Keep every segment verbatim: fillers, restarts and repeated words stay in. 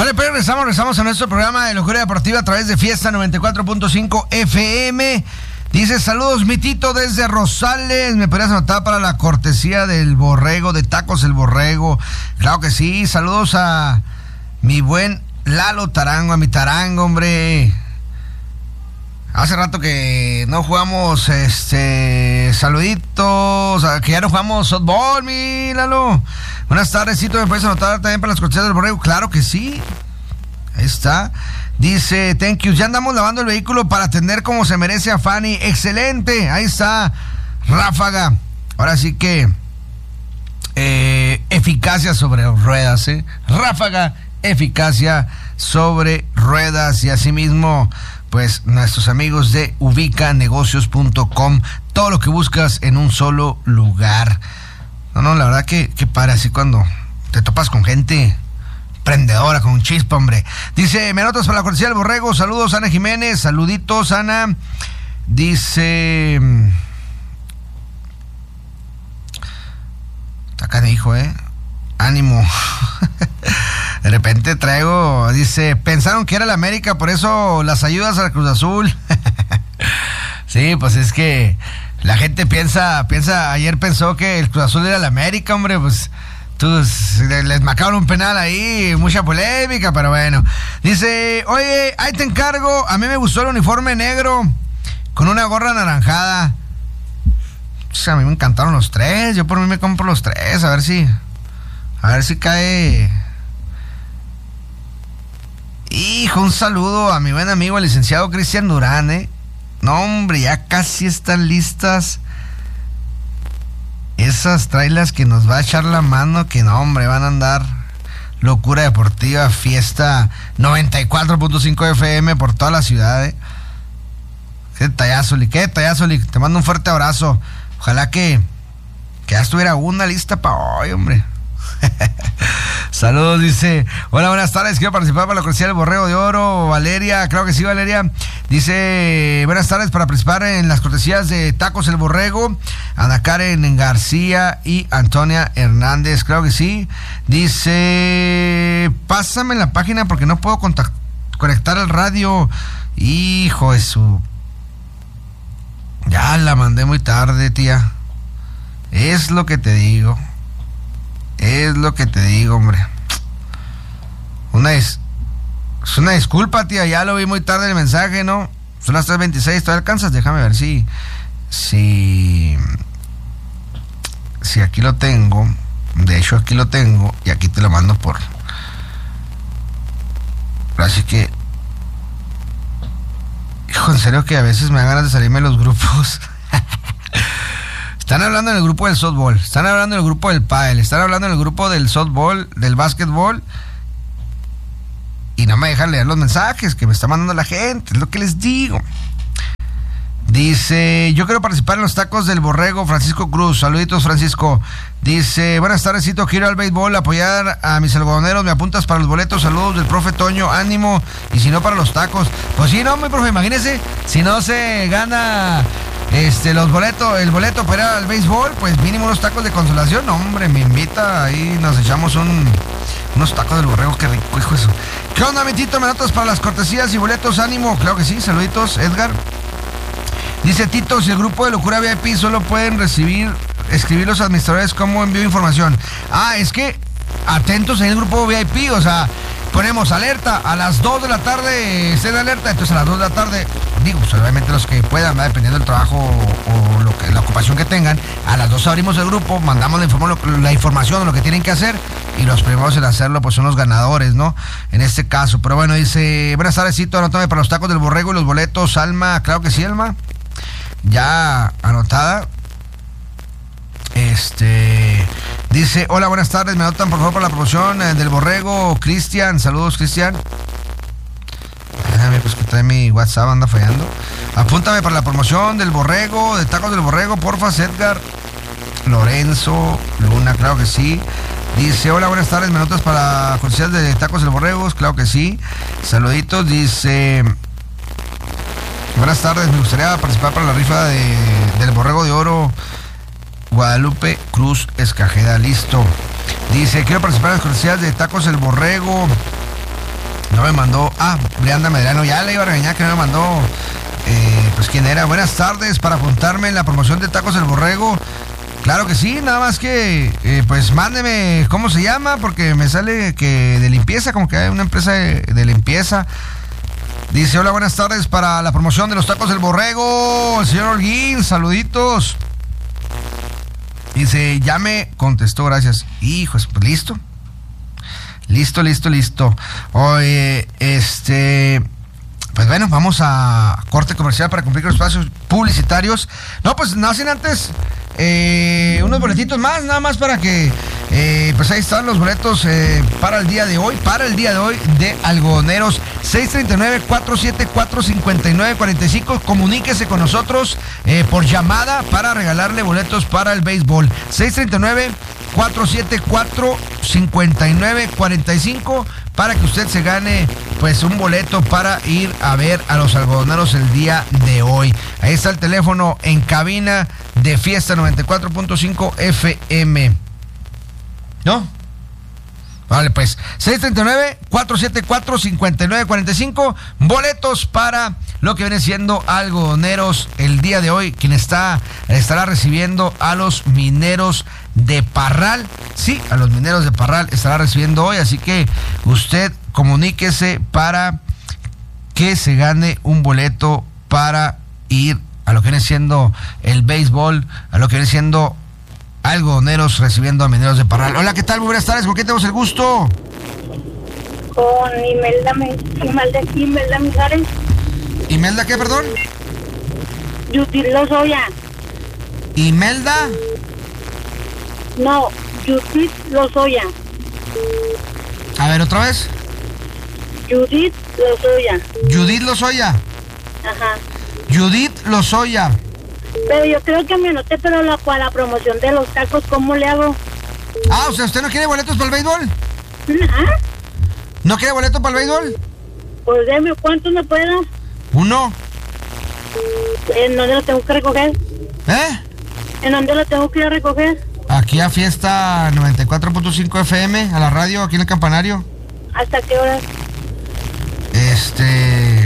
Vale, pero regresamos, regresamos a nuestro programa de Locura Deportiva a través de Fiesta noventa y cuatro punto cinco F M. Dice, saludos, mi Tito desde Rosales. ¿Me podrías anotar para la cortesía del borrego, de Tacos el Borrego? Claro que sí. Saludos a mi buen Lalo Tarango, a mi Tarango, hombre. Hace rato que no jugamos, este, saluditos, que ya no jugamos softball, mi Lalo. Buenas tardes, Tito, ¿me puedes anotar también para las cortesías del borrego? Claro que sí. Ahí está. Dice, thank you, ya andamos lavando el vehículo para atender como se merece a Fanny. Excelente, ahí está, Ráfaga. Ahora sí que, eh, eficacia sobre ruedas, ¿eh? Ráfaga, eficacia sobre ruedas. Y asimismo, pues nuestros amigos de ubica negocios punto com, todo lo que buscas en un solo lugar. No, no, la verdad que, que para así cuando te topas con gente prendedora, con un chispa, hombre. Dice, me anotas para la cortesía del borrego. Saludos, Ana Jiménez. Saluditos, Ana. Dice, acá dijo, eh ánimo. De repente traigo, dice, pensaron que era la América, por eso las ayudas a la Cruz Azul. Sí, pues es que la gente piensa, piensa, ayer pensó que el Cruz Azul era la América, hombre, pues tú, les marcaron un penal ahí, mucha polémica, pero bueno. Dice, oye, ahí te encargo, a mí me gustó el uniforme negro con una gorra anaranjada. O sea, a mí me encantaron los tres, yo por mí me compro los tres, a ver si, a ver si cae. Hijo, un saludo a mi buen amigo, el licenciado Cristian Durán, ¿eh? No, hombre, ya casi están listas esas trailers que nos va a echar la mano, que no, hombre, van a andar Locura Deportiva, Fiesta noventa y cuatro punto cinco F M por toda la ciudad, ¿eh? Qué detallazo, Li, qué detallazo, Li. Te mando un fuerte abrazo. Ojalá que, que ya estuviera una lista para hoy, hombre. Saludos, dice, hola, buenas tardes, quiero participar para la cortesía del borrego de oro. Valeria, claro que sí, Valeria. Dice, buenas tardes, para participar en las cortesías de Tacos el Borrego, Ana Karen García y Antonia Hernández, claro que sí. Dice, pásame la página porque no puedo contact- conectar el radio. Hijo de su, ya la mandé muy tarde, tía. Es lo que te digo. Es lo que te digo, hombre. Una es, es una disculpa, tía. Ya lo vi muy tarde el mensaje, ¿no? Son las tres veintiséis. ¿Todavía alcanzas? Déjame ver si... Si... Si aquí lo tengo. De hecho, aquí lo tengo. Y aquí te lo mando por... Así que... Hijo, en serio que a veces me dan ganas de salirme de los grupos. Están hablando en el grupo del softball, están hablando en el grupo del pádel, están hablando en el grupo del softball, del básquetbol, y no me dejan leer los mensajes que me está mandando la gente, es lo que les digo. Dice, yo quiero participar en los tacos del borrego, Francisco Cruz. Saluditos, Francisco. Dice, buenas tardes, Cito, quiero ir al béisbol, apoyar a mis algodoneros, me apuntas para los boletos. Saludos del profe Toño, ánimo, y si no para los tacos. Pues sí, no, mi profe, imagínese, si no se gana este los boletos, el boleto para ir al béisbol, pues mínimo unos tacos de consolación. No, hombre, me invita, ahí nos echamos un, unos tacos del borrego, qué rico, hijo eso. ¿Qué onda, mi Tito? ¿Me notas para las cortesías y boletos? Ánimo, claro que sí, saluditos, Edgar. Dice Tito, si el grupo de Locura V I P solo pueden recibir, escribir los administradores, ¿cómo envío información? Ah, es que atentos en el grupo V I P, o sea, ponemos alerta, a las dos de la tarde estén alerta, entonces a las dos de la tarde, digo, pues, obviamente los que puedan, ¿verdad? Dependiendo del trabajo o, o lo que, la ocupación que tengan, a las dos abrimos el grupo, mandamos la, inform- la información de lo que tienen que hacer, y los primeros en hacerlo pues son los ganadores, ¿no? En este caso, pero bueno, dice, buenas tardes, Cito, anótame para los tacos del borrego y los boletos, Alma, claro que sí, Alma. Ya anotada. Este dice, hola, buenas tardes, me anotan por favor para la promoción eh, del borrego, Cristian. Saludos, Cristian. Déjame, pues que trae mi WhatsApp, anda fallando. Apúntame para la promoción del borrego, de tacos del borrego, porfa, Edgar Lorenzo Luna, claro que sí. Dice, hola, buenas tardes, me anotas para cortesías de tacos del borrego, claro que sí. Saluditos, dice, buenas tardes, me gustaría participar para la rifa de, del borrego de oro, Guadalupe Cruz Escajeda, listo. Dice, quiero participar en las cortesías de tacos el borrego, No me mandó. Ah, Brianda Medrano, ya le iba a regañar que no me mandó. Eh, pues quién era. Buenas tardes, para apuntarme en la promoción de Tacos El Borrego. Claro que sí, nada más que eh, pues mándeme cómo se llama, porque me sale que de limpieza, como que hay una empresa de, de limpieza. Dice, hola, buenas tardes, para la promoción de los Tacos El Borrego, el señor Holguín, saluditos. Dice, ya me contestó, gracias. Hijos, pues listo. Listo, listo, listo. Oye, este... Pues bueno, vamos a corte comercial para cumplir con los espacios publicitarios. No, pues no hacen antes eh, unos boletitos más, nada más para que, eh, pues ahí están los boletos eh, para el día de hoy, para el día de hoy de Algodoneros. seis tres nueve, cuatro siete cuatro, cinco nueve cuatro cinco. Comuníquese con nosotros eh, por llamada para regalarle boletos para el béisbol. seis tres nueve, cuatro siete cuatro, cinco nueve cuatro cinco para que usted se gane pues un boleto para ir a ver a los algodoneros el día de hoy. Ahí está el teléfono en cabina de Fiesta noventa y cuatro punto cinco F M. ¿No? Vale, pues seis tres nueve, cuatro siete cuatro, cinco nueve cuatro cinco, boletos para lo que viene siendo Algodoneros el día de hoy, quien está estará recibiendo a los Mineros de Parral. Sí, a los Mineros de Parral estará recibiendo hoy, así que usted comuníquese para que se gane un boleto para ir a lo que viene siendo el béisbol, a lo que viene siendo Algodoneros recibiendo a Mineros de Parral. Hola, ¿qué tal? Muy buenas tardes, ¿con quién tenemos el gusto? Con Imelda, Imelda, Imelda Mijares. ¿Imelda qué, perdón? Judith Lozoya. ¿Imelda? No, Judith Lozoya. A ver, ¿otra vez? Judith Lozoya. Judith Lozoya. Ajá. Judith Lozoya. Pero yo creo que me anoté, pero la, para la promoción de los tacos, ¿cómo le hago? Ah, o sea, ¿usted no quiere boletos para el béisbol? ¿Ah? ¿No quiere boleto para el béisbol? Pues deme, ¿cuántos me puede dar? Uno. ¿En dónde lo tengo que recoger? ¿Eh? ¿En dónde lo tengo que ir a recoger? Aquí a Fiesta noventa y cuatro punto cinco F M, a la radio, aquí en el campanario. ¿Hasta qué hora? Este...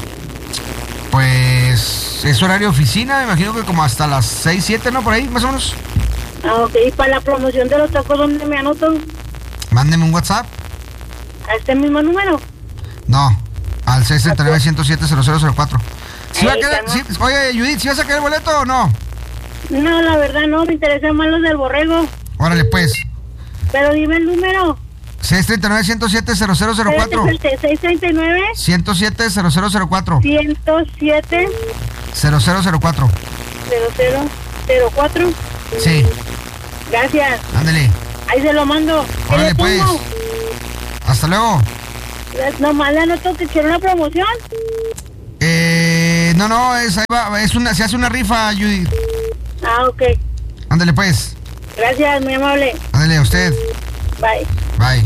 Pues... es horario de oficina, me imagino que como hasta las seis, siete, ¿no? Por ahí, más o menos. Ah, ok. ¿Y para la promoción de los tacos, dónde me anoto? Mándeme un WhatsApp. ¿A este mismo número? No, al seis tres nueve, uno cero siete, cero cero cero cuatro. ¿Sí va a querer, sí, oye, Judith, ¿sí vas a querer el boleto o no? No, la verdad no, me interesan más los del borrego. Órale, pues. Pero dime el número. seis tres nueve, uno cero siete, cero cero cero cuatro. seis tres nueve, uno cero siete, cero cero cero cuatro. ciento siete, cero cero cero cuatro. cero cero cero cuatro. Sí. Gracias. Ándale. Ahí se lo mando. ¿Qué Órale, le pues. pongo? Hasta luego. Nomás le anoto que quiero una promoción. Eh, no, no, es, ahí va, es una, se hace una rifa, Judith. Ah, ok. Ándale, pues. Gracias, muy amable. Ándale, a usted. Bye. Bye.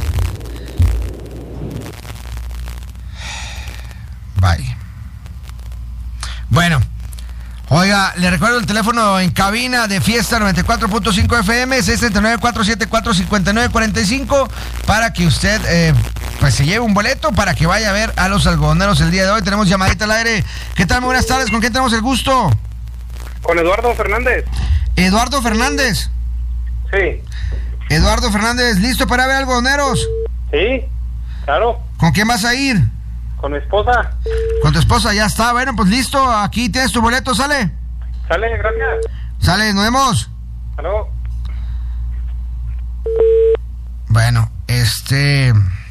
Bye. Bueno. Oiga, le recuerdo el teléfono en cabina de Fiesta noventa y cuatro punto cinco F M, seis tres nueve, cuatro siete cuatro, cinco nueve cuatro cinco, para que usted eh, pues se lleve un boleto para que vaya a ver a los algodoneros el día de hoy. Tenemos llamadita al aire. ¿Qué tal? Muy buenas tardes. ¿Con quién tenemos el gusto? Con Eduardo Fernández. Eduardo Fernández. Sí. Eduardo Fernández, ¿listo para ver algodoneros? Sí, claro. ¿Con quién vas a ir? Con mi esposa. Con tu esposa, ya está. Bueno, pues listo. Aquí tienes tu boleto, ¿sale? Sale, gracias. Sale, nos vemos. Hasta luego. Bueno, este...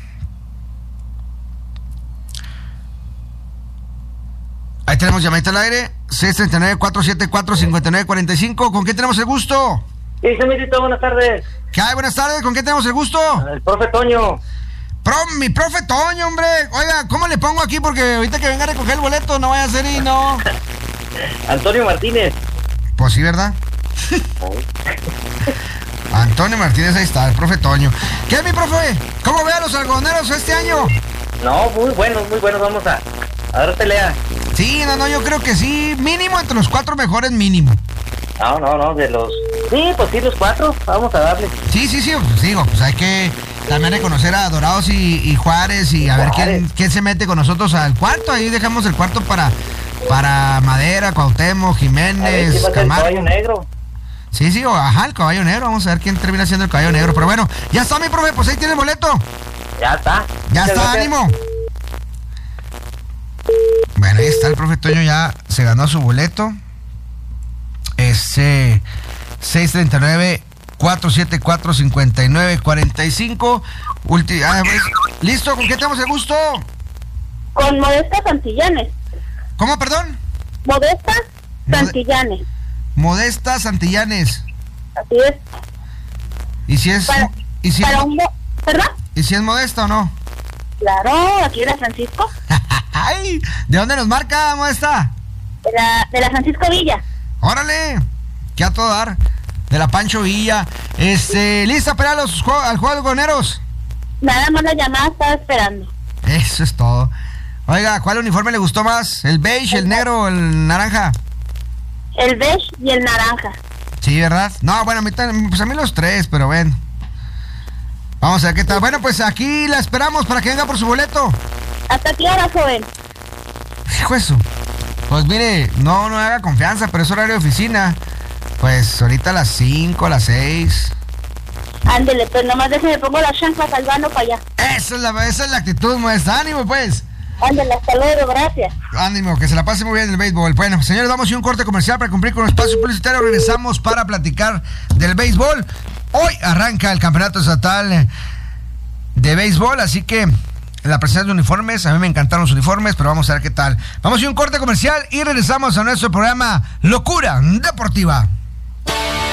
Ahí tenemos llamadita al aire. seis tres nueve, cuatro siete cuatro, cinco nueve cuatro cinco. ¿Con quién tenemos el gusto? Sí, señorito, buenas tardes. ¿Qué hay? Buenas tardes. ¿Con quién tenemos el gusto? El profe Toño. Pro, mi profe Toño, hombre. Oiga, ¿cómo le pongo aquí? Porque ahorita que venga a recoger el boleto no vaya a ser y no... Antonio Martínez. Pues sí, ¿verdad? Antonio Martínez, ahí está, el profe Toño. ¿Qué, mi profe? ¿Cómo ve a los algodoneros este año? No, muy buenos, muy buenos. Vamos a, a dar pelea. Sí, no, no, yo creo que sí. Mínimo entre los cuatro mejores, mínimo. No, no, no, de los... Sí, pues sí, los cuatro. Vamos a darle. Sí, sí, sí, pues digo, pues hay que también de conocer a Dorados y, y Juárez y a ver quién, quién se mete con nosotros al cuarto. Ahí dejamos el cuarto para, para Madera, Cuauhtémoc, Jiménez, si va a ser el Camargo. caballo negro. Sí, sí, o- ajá, el caballo negro. Vamos a ver quién termina siendo el caballo negro. Pero bueno, ya está, mi profe, pues ahí tiene el boleto. Ya está. Ya Muchas está, gracias. ánimo. Bueno, ahí está el profe Toño, ya se ganó su boleto. Ese seis treinta y nueve, cuatrocientos setenta y cuatro, cincuenta y nueve cuarenta y cinco. Ulti- ah, pues, ¿listo? ¿Con qué tenemos el gusto? Con Modesta Santillanes. ¿Cómo, perdón? Modesta Mode- Santillanes. Modesta Santillanes. Así es. ¿Y si es, Para, y si es, para un... mo- ¿Perdón? ¿y si es modesta o no? Claro, aquí de la Francisco. Ay, ¿de dónde nos marca, Modesta? De la, de la Francisco Villa. Órale, que a todo dar. De la Pancho Villa. Este, ¿lista para los jue- al juego de goneros? Nada más la llamada estaba esperando. Eso es todo. Oiga, ¿cuál uniforme le gustó más? ¿El beige, el negro o el naranja? El beige y el naranja. Sí, ¿verdad? No, bueno, a mí, tam- pues a mí los tres, pero ven. Vamos a ver qué tal. Bueno, pues aquí la esperamos para que venga por su boleto. ¿Hasta qué hora, joven? Hijo eso. Pues mire, no, no haga confianza, pero es horario de oficina. Pues ahorita a las cinco, a las seis. Ándele, pues nomás déjeme pongo las chanclas al vano para allá. Esa es la, esa es la actitud, Modesta. Ánimo, pues. Ándele, hasta luego, gracias. Ánimo, que se la pase muy bien el béisbol. Bueno, señores, vamos a un corte comercial para cumplir con el espacio publicitario. Regresamos para platicar del béisbol. Hoy arranca el campeonato estatal de béisbol, así que la presentación de uniformes, a mí me encantaron los uniformes, pero vamos a ver qué tal. Vamos a un corte comercial y regresamos a nuestro programa Locura Deportiva.